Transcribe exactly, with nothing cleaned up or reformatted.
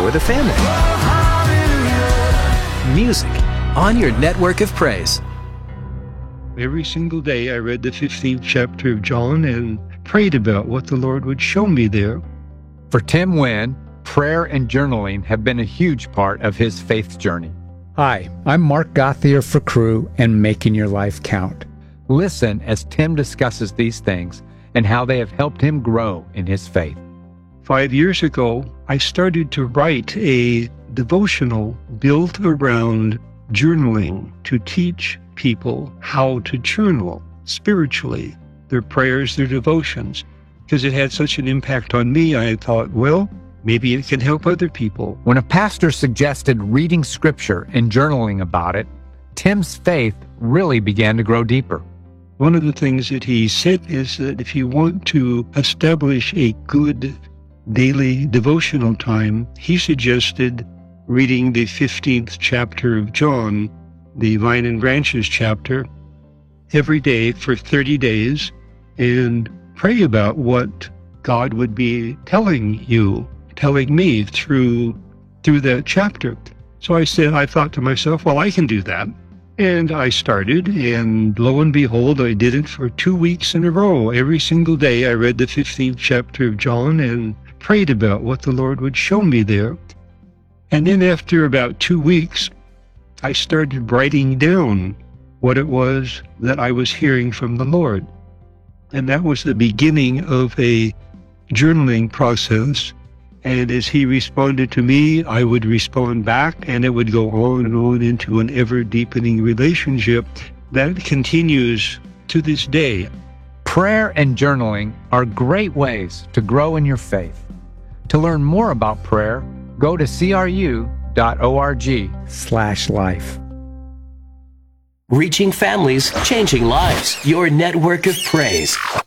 for the family. Music on your network of praise. Every single day I read the fifteenth chapter of John and prayed about what the Lord would show me there. For Tim Wynn, prayer and journaling have been a huge part of his faith journey. Hi, I'm Mark Gothier for Crew and Making Your Life Count. Listen as Tim discusses these things and how they have helped him grow in his faith. Five years ago, I started to write a devotional built around journaling to teach people how to journal spiritually, their prayers, their devotions. Because it had such an impact on me, I thought, well, maybe it can help other people. When a pastor suggested reading scripture and journaling about it, Tim's faith really began to grow deeper. One of the things that he said is that if you want to establish a good daily devotional time, he suggested reading the fifteenth chapter of John, the Vine and Branches chapter, every day for thirty days and pray about what God would be telling you, telling me through through that chapter. So I said, I thought to myself, well, I can do that. And I started, and lo and behold, I did it for two weeks in a row. Every single day I read the fifteenth chapter of John and prayed about what the Lord would show me there. And then after about two weeks, I started writing down what it was that I was hearing from the Lord. And that was the beginning of a journaling process. And as he responded to me, I would respond back, and it would go on and on into an ever-deepening relationship that continues to this day. Prayer and journaling are great ways to grow in your faith. To learn more about prayer, go to cru.org slash life. Reaching families, changing lives. Your network of praise.